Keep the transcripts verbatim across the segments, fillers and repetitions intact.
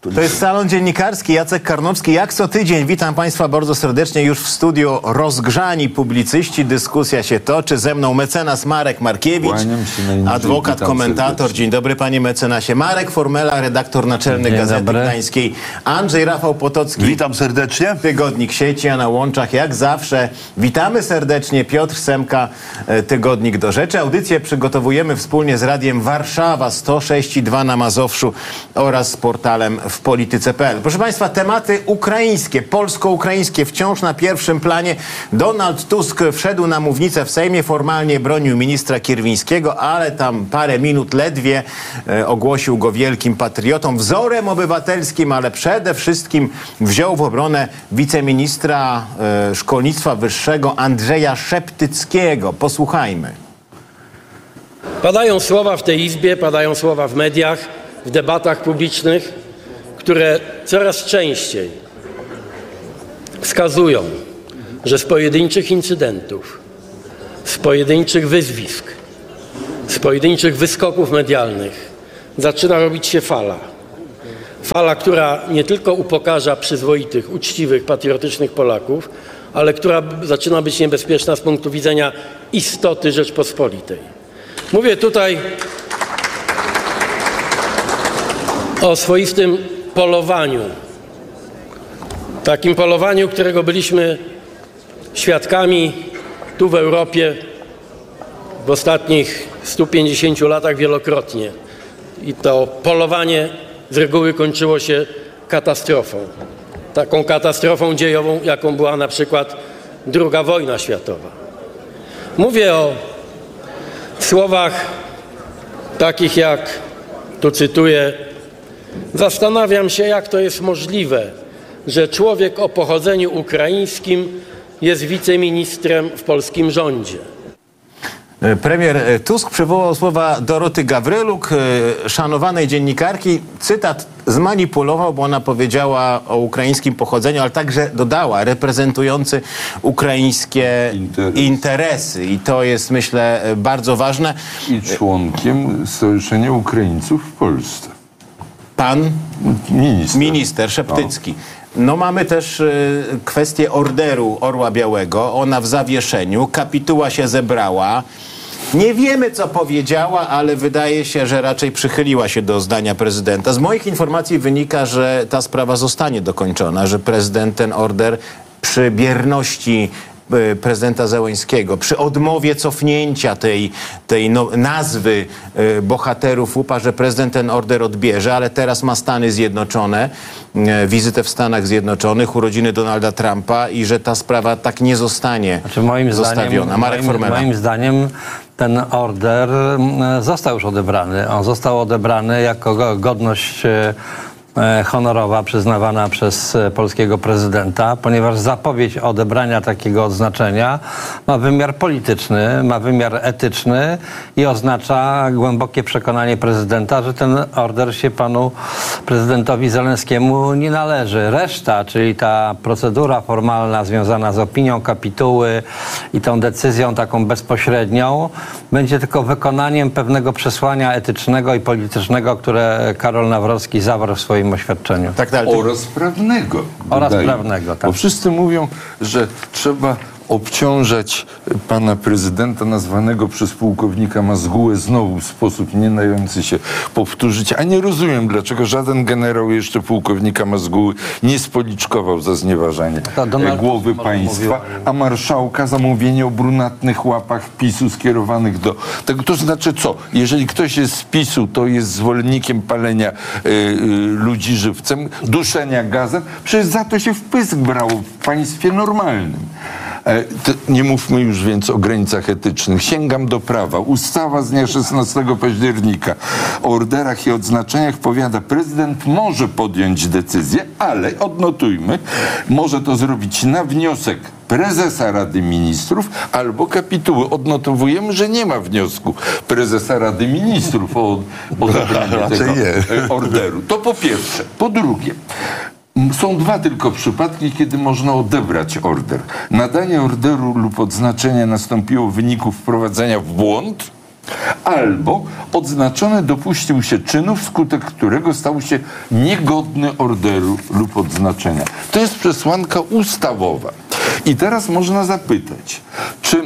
To jest Salon Dziennikarski, Jacek Karnowski. Jak co tydzień witam Państwa bardzo serdecznie już w studiu. Rozgrzani publicyści, dyskusja się toczy. Ze mną mecenas Marek Markiewicz, adwokat, komentator. Dzień dobry panie mecenasie. Marek Formela, redaktor naczelny Dzień Gazety dobry. Gdańskiej. Andrzej Rafał Potocki. Witam serdecznie. Tygodnik Sieci, a na łączach jak zawsze witamy serdecznie Piotr Semka, Tygodnik Do Rzeczy. Audycję przygotowujemy wspólnie z Radiem Warszawa sto sześć i dwa na Mazowszu oraz z portalem w polityce kropka p l. Proszę Państwa, tematy ukraińskie, polsko-ukraińskie wciąż na pierwszym planie. Donald Tusk wszedł na mównicę w Sejmie, formalnie bronił ministra Kierwińskiego, ale tam parę minut ledwie e, ogłosił go wielkim patriotą, wzorem obywatelskim, ale przede wszystkim wziął w obronę wiceministra e, szkolnictwa wyższego Andrzeja Szeptyckiego. Posłuchajmy. Padają słowa w tej Izbie, padają słowa w mediach, w debatach publicznych, które coraz częściej wskazują, że z pojedynczych incydentów, z pojedynczych wyzwisk, z pojedynczych wyskoków medialnych zaczyna robić się fala. Fala, która nie tylko upokarza przyzwoitych, uczciwych, patriotycznych Polaków, ale która zaczyna być niebezpieczna z punktu widzenia istoty Rzeczpospolitej. Mówię tutaj o swoistym polowaniu. Takim polowaniu, którego byliśmy świadkami tu w Europie w ostatnich stu pięćdziesięciu latach wielokrotnie. I to polowanie z reguły kończyło się katastrofą. Taką katastrofą dziejową, jaką była na przykład druga wojna światowa. Mówię o słowach takich jak, tu cytuję: zastanawiam się, jak to jest możliwe, że człowiek o pochodzeniu ukraińskim jest wiceministrem w polskim rządzie. Premier Tusk przywołał słowa Doroty Gawryluk, szanowanej dziennikarki. Cytat zmanipulował, bo ona powiedziała o ukraińskim pochodzeniu, ale także dodała reprezentujący ukraińskie interesy. interesy. I to jest, myślę, bardzo ważne. I członkiem Stowarzyszenia Ukraińców w Polsce. Pan minister, minister Szeptycki. No mamy też y, kwestię orderu Orła Białego. Ona w zawieszeniu. Kapituła się zebrała. Nie wiemy, co powiedziała, ale wydaje się, że raczej przychyliła się do zdania prezydenta. Z moich informacji wynika, że ta sprawa zostanie dokończona, że prezydent ten order przy bierności prezydenta Zełenskiego, przy odmowie cofnięcia tej, tej no, nazwy y, bohaterów U P A, że prezydent ten order odbierze, ale teraz ma Stany Zjednoczone, y, wizytę w Stanach Zjednoczonych, urodziny Donalda Trumpa i że ta sprawa tak nie zostanie znaczy, moim zostawiona. Zdaniem, Marek moim, Formela. moim zdaniem ten order został już odebrany. On został odebrany jako godność honorowa przyznawana przez polskiego prezydenta, ponieważ zapowiedź odebrania takiego odznaczenia ma wymiar polityczny, ma wymiar etyczny i oznacza głębokie przekonanie prezydenta, że ten order się panu prezydentowi Zełenskiemu nie należy. Reszta, czyli ta procedura formalna związana z opinią kapituły i tą decyzją taką bezpośrednią, będzie tylko wykonaniem pewnego przesłania etycznego i politycznego, które Karol Nawrocki zawarł w swoim oświadczeniu. Tak, ale oraz prawnego. Oraz dodaję. prawnego, tak. Bo wszyscy mówią, że trzeba obciążać pana prezydenta nazwanego przez pułkownika Mazgułę znowu w sposób nie dający się powtórzyć. A nie rozumiem, dlaczego żaden generał jeszcze pułkownika Mazguły nie spoliczkował za znieważanie głowy państwa, a marszałka za mówienie o brunatnych łapach PiSu skierowanych do tego. To znaczy co? Jeżeli ktoś jest z PiSu, to jest zwolennikiem palenia y, y, ludzi żywcem, duszenia gazem. Przecież za to się w pysk brało w państwie normalnym. Nie mówmy już więc o granicach etycznych. Sięgam do prawa. Ustawa z dnia szesnastego października o orderach i odznaczeniach powiada, prezydent może podjąć decyzję, ale odnotujmy, może to zrobić na wniosek prezesa Rady Ministrów albo kapituły. Odnotowujemy, że nie ma wniosku prezesa Rady Ministrów o odebranie tego orderu. To po pierwsze. Po drugie, są dwa tylko przypadki, kiedy można odebrać order. Nadanie orderu lub odznaczenia nastąpiło w wyniku wprowadzenia w błąd albo odznaczony dopuścił się czynu, wskutek którego stał się niegodny orderu lub odznaczenia. To jest przesłanka ustawowa. I teraz można zapytać, czy,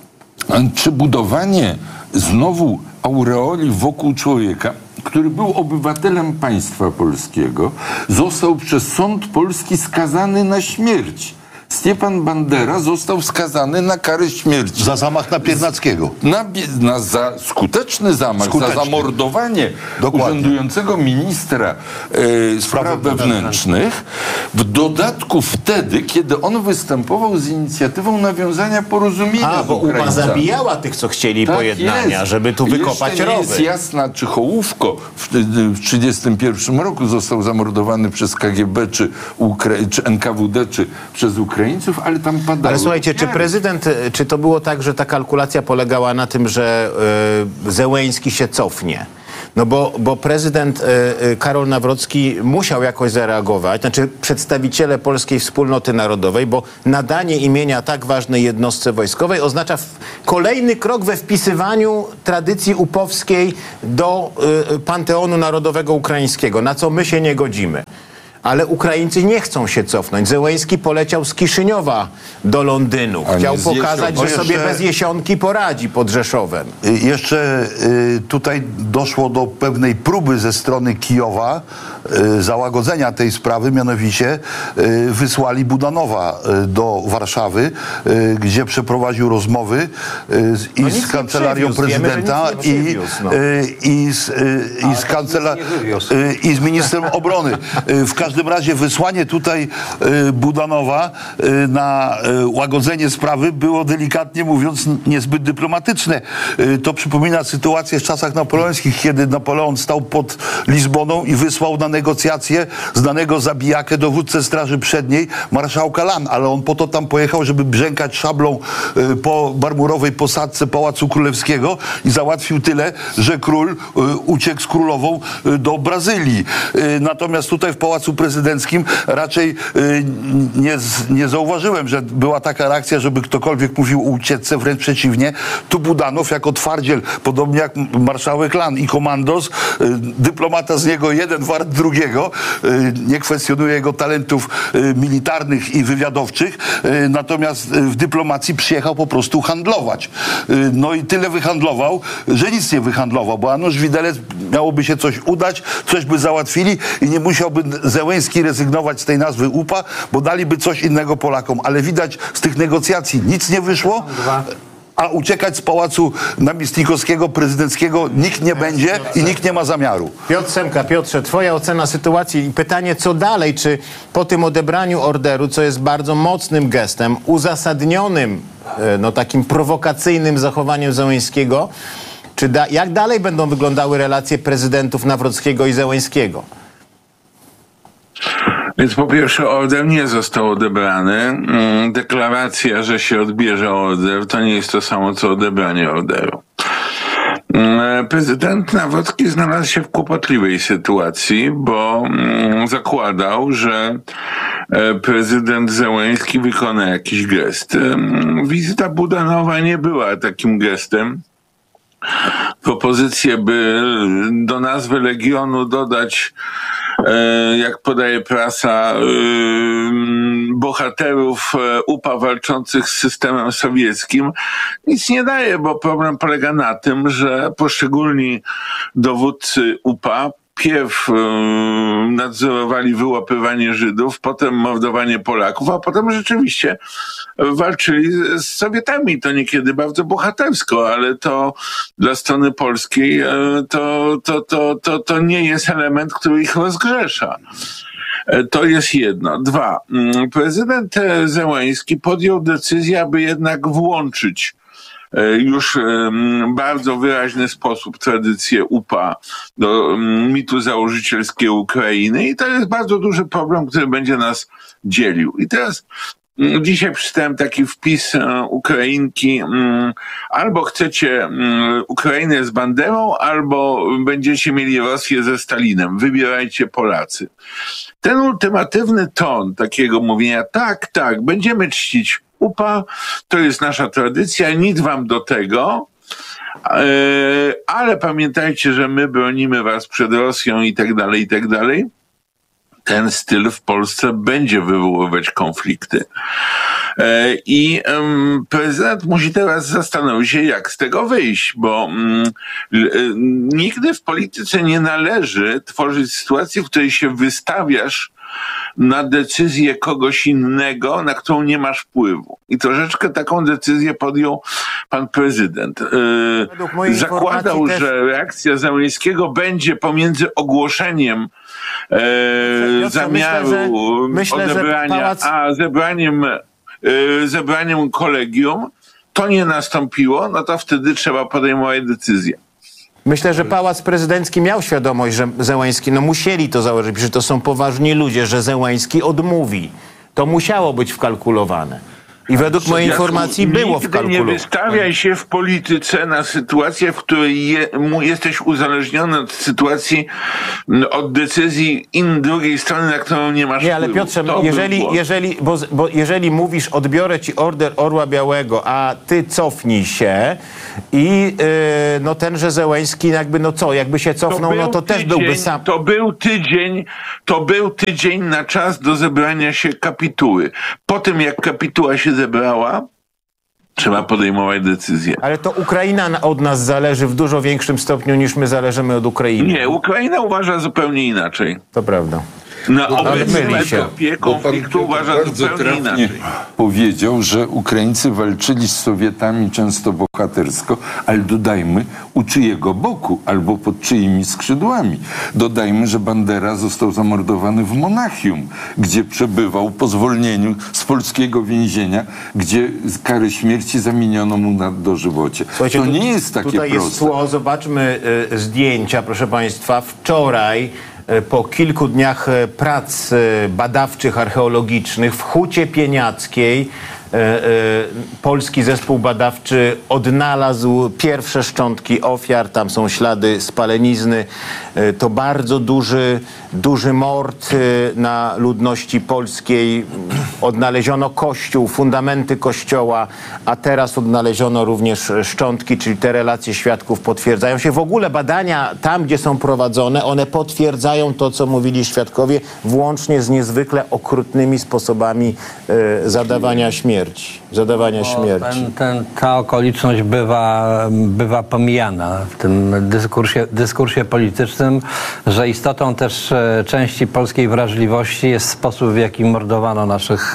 czy budowanie znowu aureoli wokół człowieka, który był obywatelem państwa polskiego, został przez sąd polski skazany na śmierć. Stepan Bandera został skazany na karę śmierci. Za zamach na Piernackiego. Na, na za skuteczny zamach, skuteczny. za zamordowanie Dokładnie. urzędującego ministra e, spraw wewnętrznych. W dodatku wtedy, kiedy on występował z inicjatywą nawiązania porozumienia. A, bo UPA zabijała tych, co chcieli tak pojednania, jest. żeby tu wykopać rowy. Nie jest jasna, czy Hołówko w tysiąc dziewięćset trzydziestym pierwszym roku został zamordowany przez K G B, czy, Ukra- czy N K W D, czy przez Ukraińców, ale tam padało. Ale słuchajcie, czy prezydent, czy to było tak, że ta kalkulacja polegała na tym, że y, Zełenski się cofnie? No bo, bo prezydent y, Karol Nawrocki musiał jakoś zareagować, znaczy przedstawiciele polskiej wspólnoty narodowej, bo nadanie imienia tak ważnej jednostce wojskowej oznacza w, kolejny krok we wpisywaniu tradycji upowskiej do y, Panteonu Narodowego Ukraińskiego, na co my się nie godzimy. Ale Ukraińcy nie chcą się cofnąć. Zełenski poleciał z Kiszyniowa do Londynu. Chciał pokazać, że sobie bez Jesionki poradzi pod Rzeszowem. Jeszcze y, tutaj doszło do pewnej próby ze strony Kijowa y, załagodzenia tej sprawy, mianowicie y, wysłali Budanowa y, do Warszawy, y, gdzie przeprowadził rozmowy y, z, no i z kancelarią przywiózł. prezydenta Wiemy, i, przywiózł, no. y, i, z, y, i, z kancela- y, i z ministrem obrony. Y, w W każdym razie wysłanie tutaj y, Budanowa y, na y, łagodzenie sprawy było, delikatnie mówiąc, niezbyt dyplomatyczne. Y, to przypomina sytuację w czasach napoleońskich, kiedy Napoleon stał pod Lizboną i wysłał na negocjacje znanego zabijakę, dowódcę Straży Przedniej, marszałka Lann, ale on po to tam pojechał, żeby brzękać szablą y, po marmurowej posadzce Pałacu Królewskiego i załatwił tyle, że król y, uciekł z królową y, do Brazylii. Y, natomiast tutaj w Pałacu Prezydenckim raczej y, nie, nie zauważyłem, że była taka reakcja, żeby ktokolwiek mówił o ucieczce, wręcz przeciwnie. Tu Budanow jako twardziel, podobnie jak marszałek Lann i komandos, y, dyplomata z niego jeden wart drugiego, y, nie kwestionuje jego talentów y, militarnych i wywiadowczych, y, natomiast w dyplomacji przyjechał po prostu handlować. Y, no i tyle wyhandlował, że nic nie wyhandlował, bo a nuż widelec miałoby się coś udać, coś by załatwili i nie musiałby Zełenski rezygnować z tej nazwy U P A, bo daliby coś innego Polakom. Ale widać, z tych negocjacji nic nie wyszło, a uciekać z Pałacu Namiestnikowskiego, prezydenckiego nikt nie będzie i nikt nie ma zamiaru. Piotr Semka, Piotrze, twoja ocena sytuacji i pytanie, co dalej? Czy po tym odebraniu orderu, co jest bardzo mocnym gestem, uzasadnionym, no takim prowokacyjnym zachowaniem Zełenskiego, czy da, jak dalej będą wyglądały relacje prezydentów Nawrockiego i Zełenskiego? Więc po pierwsze order nie został odebrany. Deklaracja, że się odbierze order, to nie jest to samo co odebranie orderu. Prezydent Nawrocki znalazł się w kłopotliwej sytuacji, bo zakładał, że prezydent Zełenski wykona jakiś gest. Wizyta Budanowa nie była takim gestem. Propozycje, by do nazwy Legionu dodać, jak podaje prasa, bohaterów U P A walczących z systemem sowieckim, nic nie daje, bo problem polega na tym, że poszczególni dowódcy U P A pierw nadzorowali wyłapywanie Żydów, potem mordowanie Polaków, a potem rzeczywiście walczyli z Sowietami. To niekiedy bardzo bohatersko, ale to dla strony polskiej to, to, to, to, to nie jest element, który ich rozgrzesza. To jest jedno. Dwa. Prezydent Zełenski podjął decyzję, aby jednak włączyć już w bardzo wyraźny sposób tradycję U P A do mitu założycielskiego Ukrainy i to jest bardzo duży problem, który będzie nas dzielił. I teraz dzisiaj przeczytałem taki wpis Ukrainki, albo chcecie Ukrainę z Banderą, albo będziecie mieli Rosję ze Stalinem. Wybierajcie, Polacy. Ten ultimatywny ton takiego mówienia, tak, tak, będziemy czcić U P A, to jest nasza tradycja, nic wam do tego, ale pamiętajcie, że my bronimy was przed Rosją i tak dalej, i tak dalej. Ten styl w Polsce będzie wywoływać konflikty. I prezydent musi teraz zastanowić się, jak z tego wyjść, bo nigdy w polityce nie należy tworzyć sytuacji, w której się wystawiasz na decyzję kogoś innego, na którą nie masz wpływu. I troszeczkę taką decyzję podjął pan prezydent. Yy, zakładał, też... że reakcja Zełenskiego będzie pomiędzy ogłoszeniem yy, Piotrze, zamiaru myślę, że, myślę, odebrania, pałac... a zebraniem, yy, zebraniem kolegium. To nie nastąpiło, no to wtedy trzeba podejmować decyzję. Myślę, że Pałac Prezydencki miał świadomość, że Zełański, no musieli to założyć, że to są poważni ludzie, że Zełański odmówi. To musiało być wkalkulowane. I według mojej informacji było wkalkulowane. Nie wystawiaj się w polityce na sytuację, w której je, mu jesteś uzależniony od sytuacji, od decyzji in drugiej strony, na którą nie masz Nie, ale wpływu. Piotrze, jeżeli, jeżeli, bo, bo jeżeli mówisz, odbiorę ci order Orła Białego, a ty cofnij się i yy, no tenże Zełański jakby, no co, jakby się cofnął, to no to tydzień, też byłby sam. To był tydzień, to był tydzień na czas do zebrania się kapituły. Po tym, jak kapituła się zebrała, trzeba podejmować decyzje. Ale to Ukraina od nas zależy w dużo większym stopniu niż my zależymy od Ukrainy. Nie, Ukraina uważa zupełnie inaczej. To prawda. Na obecnym etapie konfliktu uważa zupełnie inaczej. Powiedział, że Ukraińcy walczyli z Sowietami często bohatersko, ale dodajmy, u czyjego boku albo pod czyimi skrzydłami. Dodajmy, że Bandera został zamordowany w Monachium, gdzie przebywał po zwolnieniu z polskiego więzienia, gdzie kary śmierci zamieniono mu na dożywocie. Słuchajcie, to tu, nie jest takie tutaj proste. Jest tło, zobaczmy y, zdjęcia, proszę państwa. Wczoraj po kilku dniach prac badawczych, archeologicznych w Hucie Pieniackiej polski zespół badawczy odnalazł pierwsze szczątki ofiar. Tam są ślady spalenizny. To bardzo duży, duży mord na ludności polskiej. Odnaleziono kościół, fundamenty kościoła, a teraz odnaleziono również szczątki, czyli te relacje świadków potwierdzają się. W ogóle badania tam, gdzie są prowadzone, one potwierdzają to, co mówili świadkowie, włącznie z niezwykle okrutnymi sposobami y, zadawania śmierci. Zadawania śmierci. Ten, ten, ta okoliczność bywa, bywa pomijana w tym dyskursie, dyskursie politycznym, że istotą też części polskiej wrażliwości jest sposób, w jaki mordowano naszych,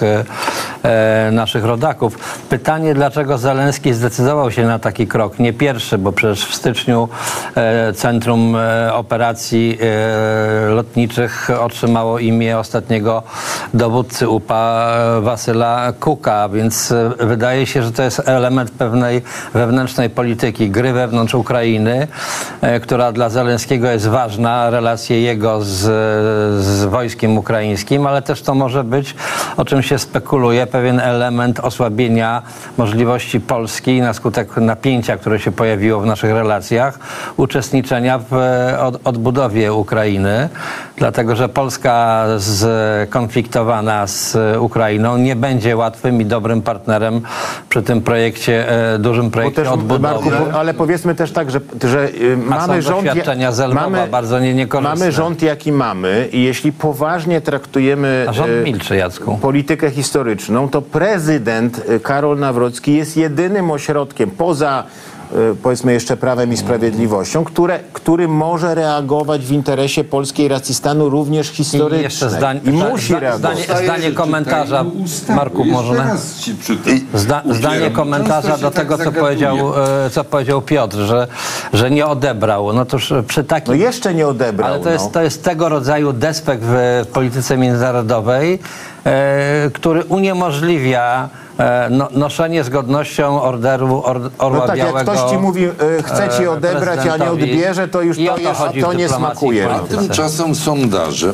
e, naszych rodaków. Pytanie, dlaczego Zełenski zdecydował się na taki krok? Nie pierwszy, bo przecież w styczniu e, Centrum e, Operacji e, Lotniczych otrzymało imię ostatniego dowódcy U P A Wasyla Kuka, więc wydaje się, że to jest element pewnej wewnętrznej polityki, gry wewnątrz Ukrainy, e, która dla Zełenskiego jest ważna, relacje jego z, z wojskiem ukraińskim, ale też to może być, o czym się spekuluje, pewien element osłabienia możliwości Polski na skutek napięcia, które się pojawiło w naszych relacjach, uczestniczenia w od, odbudowie Ukrainy, dlatego że Polska skonfliktowana z Ukrainą nie będzie łatwym i dobrym partnerem przy tym projekcie, dużym projekcie też, odbudowy. Marku, ale powiedzmy też tak, że, że mamy rząd, mamy, bardzo nie, mamy rząd jaki mamy i jeśli poważnie traktujemy A rząd milczy, Jacku. politykę historyczną, to prezydent Karol Nawrocki jest jedynym ośrodkiem poza powiedzmy jeszcze Prawem i Sprawiedliwością, które, który może reagować w interesie polskiej racji stanu również historycznej. I, jeszcze zdań, I musi zda, reagować. Zdanie, zdanie komentarza, Marku, może Zda, zdanie komentarza do tego, co powiedział, co powiedział Piotr, że, że nie odebrał. No to przy takim... No jeszcze nie odebrał. Ale to jest, no. to jest tego rodzaju despekt w polityce międzynarodowej, e, który uniemożliwia No, noszenie z godnością orderu or, Orła no tak, Białego. Jak ktoś ci mówi, e, chce ci odebrać, a nie odbierze, to już to, to, jest, to nie smakuje. A tymczasem sondaże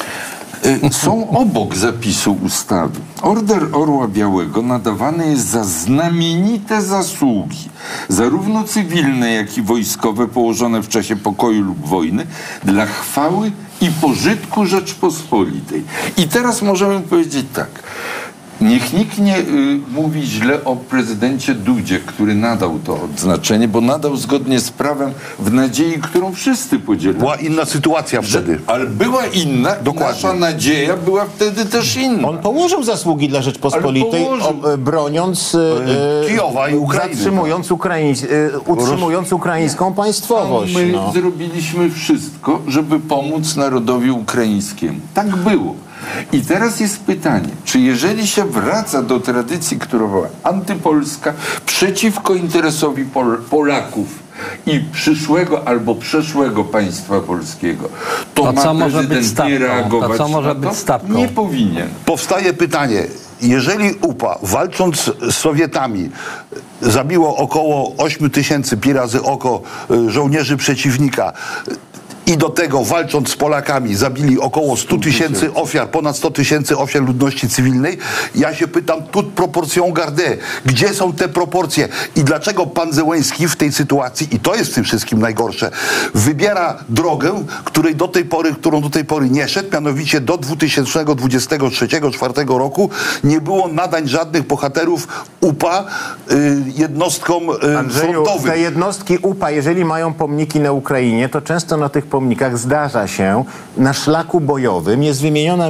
y, są obok zapisu ustawy. Order Orła Białego nadawany jest za znamienite zasługi, zarówno cywilne, jak i wojskowe, położone w czasie pokoju lub wojny, dla chwały i pożytku Rzeczpospolitej. I teraz możemy powiedzieć tak. Niech nikt nie y, mówi źle o prezydencie Dudzie, który nadał to odznaczenie, bo nadał zgodnie z prawem w nadziei, którą wszyscy podzielili. Była inna sytuacja wtedy. Ale była inna, Dokładnie. nasza nadzieja była wtedy też inna. On położył zasługi dla Rzeczpospolitej, Ale położył. o, e, broniąc, e, Kijowa i Ukrainy. zatrzymując, ukraińs, e, utrzymując ukraińską państwowość. My No. zrobiliśmy wszystko, żeby pomóc narodowi ukraińskiemu. Tak było. I teraz jest pytanie, czy jeżeli się wraca do tradycji, która była antypolska, przeciwko interesowi Pol- Polaków i przyszłego albo przeszłego państwa polskiego, to, To ma co może prezydent być stawką? nie reagować To co może na to? być stawką? Nie powinien. Powstaje pytanie, jeżeli U P A walcząc z Sowietami zabiło około ośmiu tysięcy, pi razy oko, y, żołnierzy przeciwnika, i do tego walcząc z Polakami zabili około stu tysięcy ofiar, ponad sto tysięcy ofiar ludności cywilnej. Ja się pytam, toute proportion gardée, gdzie są te proporcje i dlaczego pan Zełenski w tej sytuacji, i to jest w tym wszystkim najgorsze, wybiera drogę, której do tej pory, którą do tej pory nie szedł, mianowicie do dwa tysiące dwudziestego trzeciego do dwa tysiące czwartego roku nie było nadań żadnych bohaterów U P A y, jednostkom y, Andrzeju, frontowym. te jednostki U P A, jeżeli mają pomniki na Ukrainie, to często na tych pomnikach zdarza się, na szlaku bojowym jest wymieniona